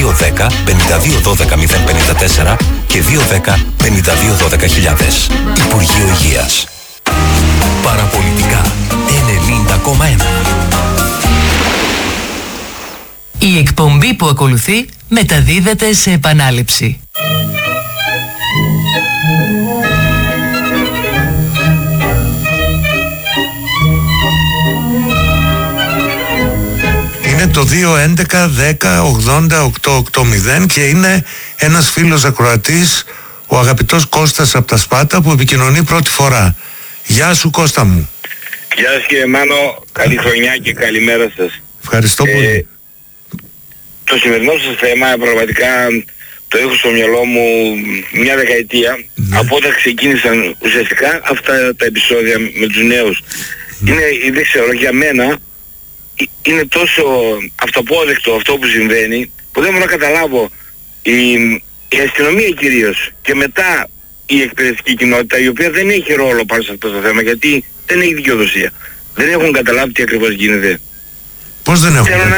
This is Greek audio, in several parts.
210 52 12 054 και 210 52 12 000. Υπουργείο Υγείας. Παραπολιτικά 90,1. Η εκπομπή που ακολουθεί μεταδίδεται σε επανάληψη. Είναι το 211 10 80 880 και είναι ένας φίλος ακροατής, ο αγαπητός Κώστας από τα Σπάτα, που επικοινωνεί πρώτη φορά. Γεια σου Κώστα μου. Γεια σας κύριε Μάνο, καλή χρονιά και καλημέρα σας. Ευχαριστώ πολύ. Το σημερινό σας θέμα πραγματικά το έχω στο μυαλό μου μια δεκαετία, από όταν ξεκίνησαν ουσιαστικά αυτά τα επεισόδια με τους νέους. Είναι, δεν ξέρω, για μένα είναι τόσο αυτοπόδεκτο αυτό που συμβαίνει, που δεν μπορώ να καταλάβω. Η αστυνομία κυρίως και μετά η εκπαιδευτική κοινότητα, η οποία δεν έχει ρόλο πάνω σε αυτό το θέμα, γιατί δεν έχει δικαιοδοσία, δεν έχουν καταλάβει τι ακριβώς γίνεται. Πώς δεν έχουν καταλάβει?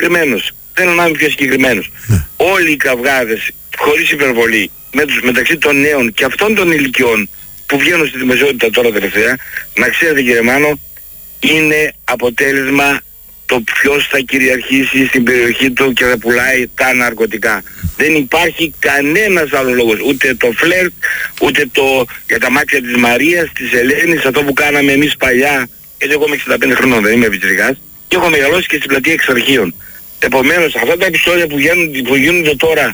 Θέλω να είμαι πιο συγκεκριμένος. Όλοι οι καυγάδες, χωρίς υπερβολή, μεταξύ των νέων και αυτών των ηλικιών που βγαίνουν στη δημοσιότητα τώρα τελευταία, να ξέρετε κύριε Μάνο, είναι αποτέλεσμα το ποιος θα κυριαρχήσει στην περιοχή του και θα πουλάει τα ναρκωτικά. Δεν υπάρχει κανένας άλλος λόγος, ούτε το φλερτ, ούτε το για τα μάτια της Μαρίας, της Ελένης, αυτό που κάναμε εμείς παλιά, γιατί εγώ είμαι 65 χρονών, δεν είμαι πιτσιρικάς, και έχω μεγαλώσει και στην πλατεία Εξαρχείων. Επομένως, αυτά τα επεισόδια που γίνονται τώρα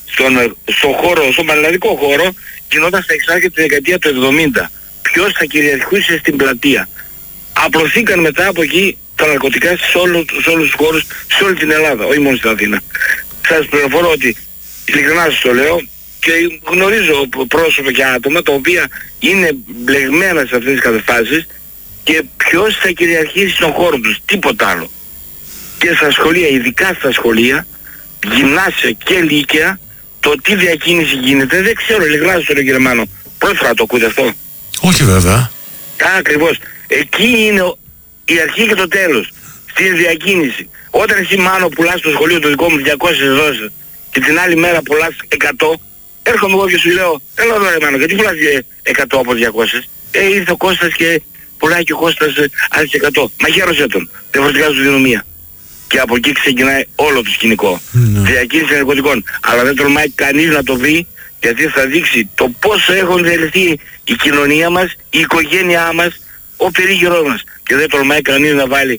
στον χώρο, στον πανελλαδικό χώρο, γινόταν στα Εξάρχεια τη δεκαετία του 70. Ποιος θα κυριαρχούσε στην πλατεία? Απλωθήκαν μετά από εκεί τα ναρκωτικά σε όλους τους χώρους, σε όλη την Ελλάδα, όχι μόνο στην Αθήνα. Σας πληροφορώ ότι, ειλικρινά σας το λέω, και γνωρίζω πρόσωπα και άτομα τα οποία είναι μπλεγμένα σε αυτές τις καταστάσεις, και ποιος θα κυριαρχήσει στον χώρο τους, τίποτα άλλο. Και στα σχολεία, ειδικά στα σχολεία, γυμνάσια και λύκεια, το τι διακίνηση γίνεται, δεν ξέρω, ειλικρινά σας το λέω κύριε Μάνο. Πρώτη φορά το ακούτε αυτό? Όχι βέβαια. Ακριβώς. Εκεί είναι η αρχή και το τέλος. Στη διακίνηση. Όταν εσύ Μάνο πουλάς στο σχολείο το δικό μου 200 δόσεις και την άλλη μέρα πουλάς 100, έρχομαι εγώ και σου λέω, έλα εδώ ρε Μάνο, γιατί πουλάς 100 από 200? Ήρθε ο Κώστας και πουλάει και ο Κώστας άλλες 100. Μαχαίρωσέ τον. Διαφορετικά σου δίνω μία. Και από εκεί ξεκινάει όλο το σκηνικό. Διακίνηση ναρκωτικών. Αλλά δεν τολμάει κανείς να το δει, γιατί θα δείξει το πόσο έχουν διαλυθεί η κοινωνία μας, η οικογένειά μας, ο περίγυρός μας. Και δεν τολμάει κανείς να βάλει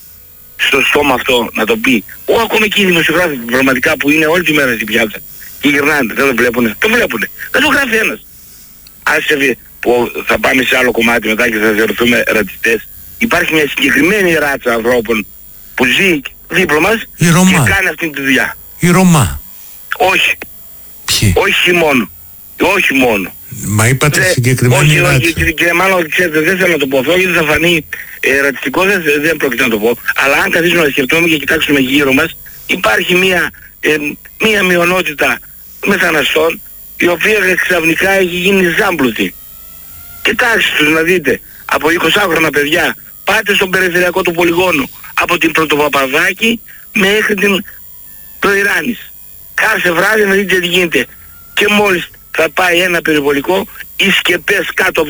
στο στόμα αυτό, να το πει. Ακόμα και οι δημοσιογράφοι πραγματικά που είναι όλη τη μέρα στην πιάτσα και γυρνάνε, δεν το βλέπουνε. Το βλέπουνε. Δεν το γράφει ένας. Άσε που θα πάμε σε άλλο κομμάτι μετά και θα θεωρηθούμε ρατσιστές. Υπάρχει μια συγκεκριμένη ράτσα ανθρώπων που ζει δίπλα μας και κάνει αυτή τη δουλειά. Η Ρωμά. Όχι. Ποιοι? Όχι μόνο. Όχι μόνο. Μα είπατε συγκεκριμένη ράτσα. Όχι, κύριε Μάλλον, ξέρετε, δεν θέλω να το πω αυτό γιατί θα φανεί ρατσιστικό, δεν πρόκειται να το πω. Αλλά αν καθίσουμε να σκεφτούμε και κοιτάξουμε γύρω μας, υπάρχει μια μειονότητα μεταναστών η οποία ξαφνικά έχει γίνει ζάμπλουτη. Κοιτάξτε τους να δείτε, από 20 παιδιά, πάτε στον περιφερειακό του πολυγόνου, από την Πρωτοπαπαδάκη μέχρι την Προηράνης. Κάθε βράδυ να δείτε τι γίνεται. Και μόλις θα πάει ένα περιβολικό, οι σκεπές κάτω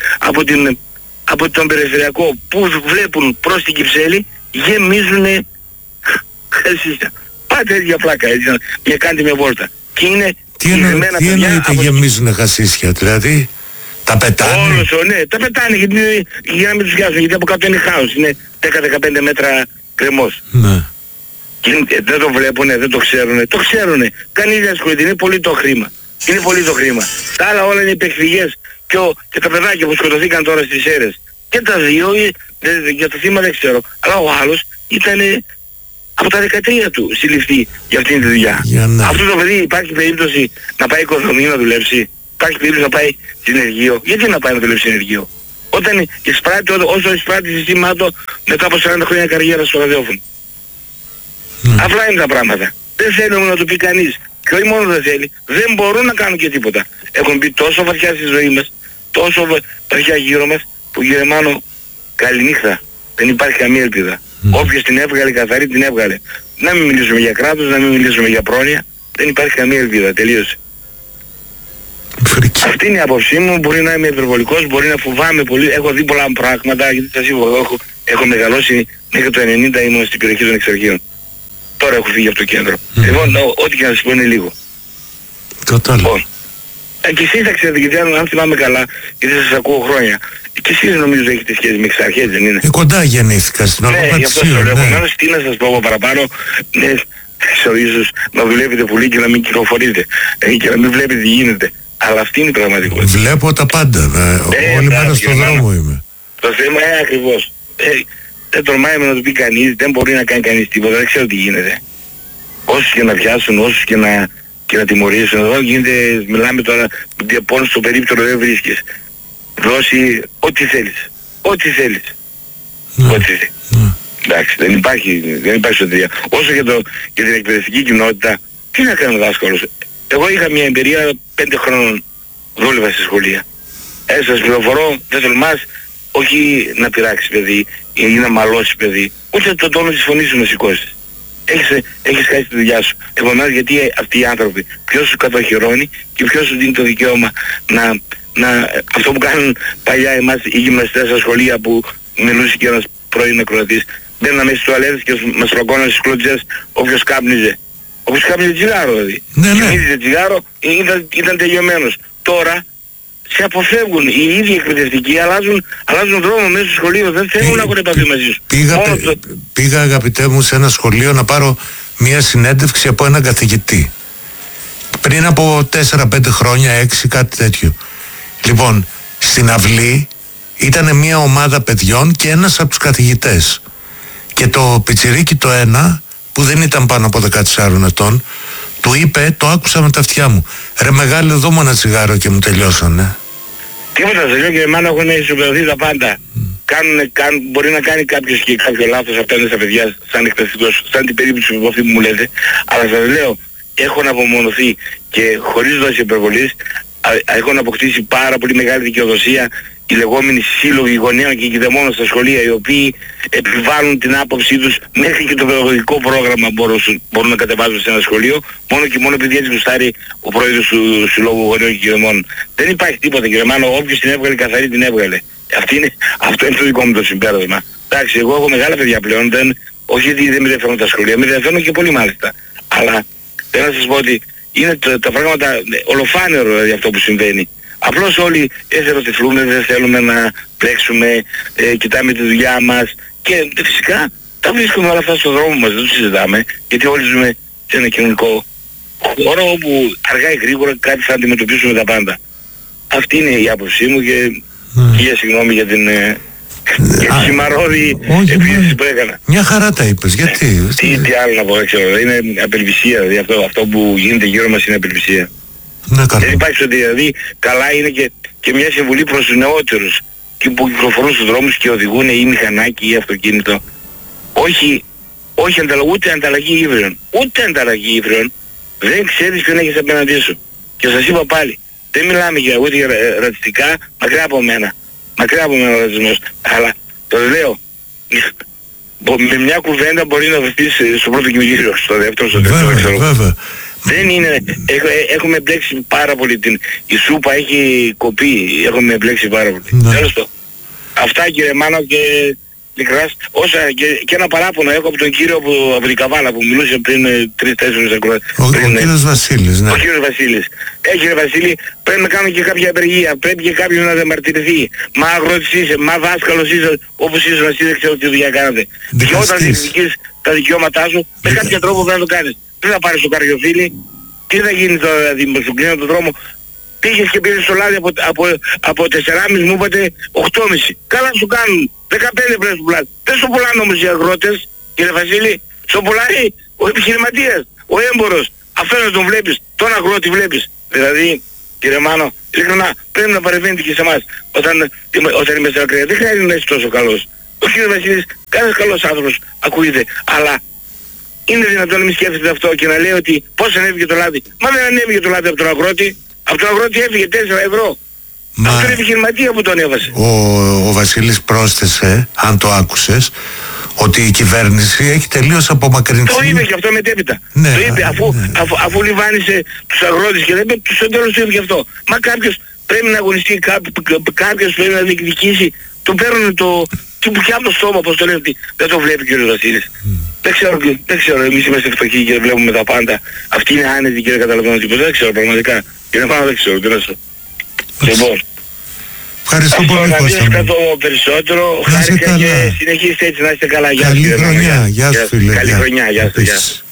από τον περιφερειακό που βλέπουν προς την Κυψέλη γεμίζουνε χασίσια. Πάτε για πλάκα έτσι, και κάντε μια βόλτα. Και είναι τι εννοείται γεμίζουνε χασίσια, δηλαδή τα πετάνε? Όλος, ναι, τα πετάνε για να μην τους πιάσουν, γιατί από κάτω είναι χάος, είναι 10-15 μέτρα κρεμός. Ναι. Και δεν το βλέπουνε, δεν το ξέρουνε. Το ξέρουνε. Κανείς δεν ασχολείται, είναι πολύ το χρήμα. Είναι πολύ το χρήμα. Τα άλλα όλα είναι υπεκφυγές και τα παιδάκια που σκοτωθήκαν τώρα στις Σέρρες. Και τα δύο, για το θύμα δεν ξέρω. Αλλά ο άλλος ήταν από τα 13 του συλληφθεί για αυτήν τη δουλειά. Αυτό το παιδί υπάρχει περίπτωση να πάει οικοδομή να δουλέψει? Υπάρχει περίπτωση να πάει συνεργείο? Γιατί να πάει να δουλέψει συνεργείο? Όταν εισπράττει, όσο εισπράττει συστήματο μετά από 40 χρόνια καριέρα στο ραδιόφωνο. Απλά είναι τα πράγματα. Δεν θέλουμε να το πει κανείς. Και όχι μόνο δεν θέλει, δεν μπορούν να κάνουν και τίποτα. Έχουν μπει τόσο βαθιά στη ζωή μας, τόσο βαθιά γύρω μας, που γυρεμάνω καληνύχτα. Δεν υπάρχει καμία ελπίδα. Όποιος την έβγαλε καθαρή την έβγαλε. να μην μιλήσουμε για κράτος, να μην μιλήσουμε για πρόνοια. Δεν υπάρχει καμία ελπίδα, τελείωσε. Αυτή είναι η άποψή μου, μπορεί να είμαι υπερβολικός, μπορεί να φοβάμαι πολύ, έχω δει πολλά πράγματα, γιατί σας είπα, έχω μεγαλώσει μέχρι το 90, ήμουν στην περιοχή των Εξαρχείων. Τώρα έχω φύγει από το κέντρο. Λοιπόν, ό,τι και να σας πω είναι λίγο. Λοιπόν, και εσείς θα ξέρετε, γιατί αν θυμάμαι καλά, γιατί σας ακούω χρόνια, και εσείς νομίζω έχετε σχέση με Εξαρχές, δεν είναι? Κοντά γεννήθηκα στην Ορμαντσία. Ναι, γι' αυτό σας λέω. Επομένως, τι να σας πω από παραπάνω, ίσως να δουλεύετε πολύ και να μην κυκλοφορείτε και να μην βλέπετε τι γίνεται. Αλλά αυτή είναι η πραγματικότητα. Βλέπω τα πάντα. Όλη μέρα στον δρόμο είμαι. Το θέμα είναι ακριβώς. Δεν τολμάει να το πει κανείς, δεν μπορεί να κάνει κανείς τίποτα, δεν ξέρω τι γίνεται. Όσους και να πιάσουν, όσους και να τιμωρήσουν. Εδώ γίνεται, μιλάμε τώρα, πόνο στο περίπτερο δεν βρίσκεις. Δώσει ό,τι θέλεις. Ό,τι θέλεις. Ό,τι θέλεις. Εντάξει, δεν υπάρχει σωτηρία. Όσο για την εκπαιδευτική κοινότητα, τι να κάνει ο δάσκαλος? Εγώ είχα μια εμπειρία 5 χρόνων, δούλευα στη σχολεία. Σας πληροφορώ, δεν τολμάς όχι να πειράξεις παιδί ή να μαλώσεις παιδί, ούτε το τόνο της φωνής σου να σηκώσεις. Έχεις χάσει τη δουλειά σου. Επομένως, γιατί αυτοί οι άνθρωποι, ποιος σου κατοχυρώνει και ποιος σου δίνει το δικαίωμα αυτό που κάνουν παλιά εμάς οι γυμναστές στα σχολεία, που μιλούσε και ένας πρώην ακροατής, μπαίνανε μέσα στις τουαλέτες και μας φλακώναν στις κλωτσιές όποιος κάπνιζε. Όποιος κάπνιζε τσιγάρο δηλαδή. Ναι. Κάπνιζε τσιγάρο, ήταν τελειωμένος. Τώρα σε αποφεύγουν. Οι ίδιοι εκπαιδευτικοί αλλάζουν δρόμο μέσα στο σχολείο. Δεν θέλουν να έχουν επαφή μαζί σου. Πήγα, αγαπητέ μου, σε ένα σχολείο να πάρω μια συνέντευξη από έναν καθηγητή. Πριν από 4-5 χρόνια, 6, κάτι τέτοιο. Λοιπόν, στην αυλή ήταν μια ομάδα παιδιών και ένας από τους καθηγητές. Και το πιτσιρίκι το ένα, που δεν ήταν πάνω από 14 ετών, του είπε, το άκουσα με τα αυτιά μου, ρε μεγάλε, δώμα ένα τσιγάρο, και μου τελειώσανε. Τίποτα, σας λέω, και μάνα έχουν ισοπεδωθεί τα πάντα. Μπορεί να κάνει κάποιος και κάποιο λάθος απέναντι στα παιδιά, σαν εκπαιδευτικός, σαν την περίπτωση που αυτή που μου λέτε, αλλά σας λέω, έχω να απομονωθεί και χωρίς δόση υπερβολής, έχουν αποκτήσει πάρα πολύ μεγάλη δικαιοδοσία οι λεγόμενοι σύλλογοι γονέων και κηδεμόνων στα σχολεία, οι οποίοι επιβάλλουν την άποψή τους, μέχρι και το παιδαγωγικό πρόγραμμα μπορούν να κατεβάζουν σε ένα σχολείο, μόνο και μόνο επειδή έτσι γουστάρει ο πρόεδρος του Συλλόγου Γονέων και Κηδεμόνων. Δεν υπάρχει τίποτα, κύριε Μάνο, όποιος την έβγαλε καθαρή την έβγαλε. Αυτό είναι το δικό μου το συμπέρασμα. Εντάξει, εγώ έχω μεγάλα παιδιά πλέον, όχι ότι δεν με ενδιαφέρουν τα σχολεία, με ενδιαφέρουν και πολύ μάλιστα. Αλλά θέλω να σας πω ότι είναι τα πράγματα ολοφάνερο, δηλαδή, αυτό που συμβαίνει. Απλώς όλοι εθεροτυφλούμε, δεν θέλουμε να πλέξουμε, κοιτάμε τη δουλειά μας και φυσικά τα βρίσκουμε όλα αυτά στον δρόμο μας, δεν το συζητάμε, γιατί όλοι ζούμε σε ένα κοινωνικό χώρο όπου αργά ή γρήγορα κάτι θα αντιμετωπίσουμε τα πάντα. Αυτή είναι η άποψή μου και για συγγνώμη για την σημαρόδη επίθεση που έκανα. Μια χαρά τα είπες, γιατί? Τι άλλο να πω, δεν ξέρω, είναι απελπισία, δηλαδή αυτό που γίνεται γύρω μας είναι απελπισία. Δεν υπάρχει ότι δηλαδή καλά είναι και μια συμβουλή προς τους νεότερους που κυκλοφορούν στους δρόμους και οδηγούν ή μηχανάκι ή αυτοκίνητο. Όχι ούτε ανταλλαγή ύβριων. Ούτε ανταλλαγή ύβριων. Δεν ξέρεις ποιον έχεις απέναντί σου. Και σας είπα πάλι, δεν μιλάμε ούτε για ρατσιστικά, μακριά από μένα. Μακριά από μένα ο ρατσισμός. Αλλά το λέω, με μια κουβέντα μπορεί να δοθείς στο πρώτο κημικύριο, στο δεύτερο, στο τρίτο, βέβαια. Δεν είναι, έχουμε μπλέξει πάρα πολύ η σούπα έχει κοπεί, έχουμε μπλέξει πάρα πολύ. Τέλος το. Αυτά, κύριε Μάνο, και μικράς, και ένα παράπονο έχω από τον κύριο από την Καβάλα που μιλούσε πριν 3-4 ακροατές. Ο κύριος Βασίλης, ναι. Ο κύριος Βασίλης. Κύριε Βασίλη, πρέπει να κάνουμε και κάποια απεργία, πρέπει και κάποιος να διαμαρτυρηθεί. Μα αγρότης είσαι, μα δάσκαλος είσαι, όπως είσαι να δεν ξέρω τι δουλειά κάνετε. Και όταν διεκδικείς τα δικαιώματά σου, με κάποιο τρόπο πρέπει να το κάνεις. Τι θα πάρεις στο καρδιοφύλι, τι θα γίνει τώρα, δηλαδή, με στον κλείνω τον δρόμο. Πήγες και πήρες στο λάδι από 4,5, μου είπατε 8,5. Καλά σου κάνουν, 15 πρέπει να σου πουλάς. Δεν σου πουλάνε όμως οι αγρότες, κύριε Βασίλη, σου πουλάει ο επιχειρηματίας, ο έμπορος. Αυτό να τον βλέπεις, τον αγρότη βλέπεις. Δηλαδή, κύριε Μάνο, ειλικρινά, πρέπει να παρεμβαίνετε και σε εμάς όταν είμαστε ακραία. Δεν χρειάζεται να είσαι τόσο καλός. Ο κύριος Βασίλης, κανένας καλός άνθρωπος, ακούγεται, αλλά είναι δυνατόν να μην σκέφτεται αυτό και να λέει ότι πώς ανέβηκε το λάδι. Μα δεν ανέβηκε το λάδι από τον αγρότη. Από τον αγρότη έφυγε 4 ευρώ. Αυτό είναι επιχειρηματία που τον έβασε. Ο Βασίλης πρόσθεσε, αν το άκουσες, ότι η κυβέρνηση έχει τελείως απομακρυνθεί. Το είπε και αυτό μετέπειτα. Ναι, το είπε αφού λιβάνισε τους αγρότες και δεν είπε, στο τέλος το είπε και αυτό. Μα κάποιος πρέπει να αγωνιστεί, κάποιος πρέπει να διεκδικήσει. Του παίρνουν του πια από το στόμα, όπως το λένε, δεν το βλέπει ο κ. Βασίλης. Δεν ξέρω, εμείς είμαστε φτωχοί και βλέπουμε τα πάντα. Αυτοί είναι άνετοι και δεν καταλαβαίνουν τίποτα. Δεν ξέρω πραγματικά. Είναι πάνω, δεν ξέρω, τι να σου. Λοιπόν. Ευχαριστώ πολύ, Κώστα μου. Περισσότερο, χάρηκα και συνεχίστε έτσι να είστε καλά. Καλή χρονιά, γεια σου φίλε. Καλή χρονιά, γεια σου.